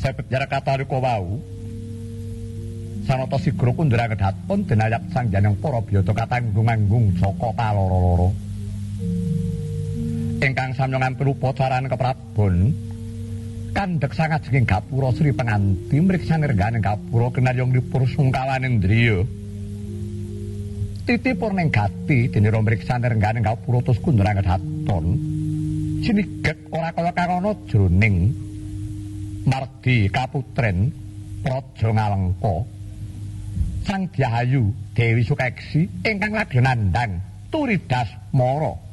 sebab jarak katarika wau sanata sigra kundura kedaton denayap sangjaning para biyata katanggung-anggung saka kaloro-loro ingkang samyongan perupa caran keprabon kandhek sangajenging gapura Sri Penganti mriksa nirganing gapura kenayong dipur sungkawaning driya titipur ning gati dinira mriksa nirganing gapura tus kundura kedaton siniget ora kaya karono jroning Mardi Kaputren Praja Ngalengka Sang Dyahayu Dewi Sukeksi ingkang lagi nandhang Turidas Mara